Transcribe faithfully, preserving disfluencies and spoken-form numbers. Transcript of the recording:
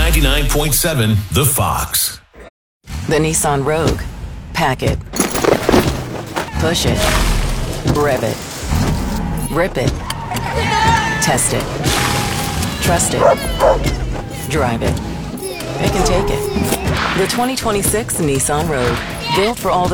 ninety-nine point seven The Fox. The Nissan Rogue. Pack it. Push it. Rev it. Rip it. Test it. Trust it. Drive it. It can take it. The twenty twenty-six Nissan Rogue. Built for all the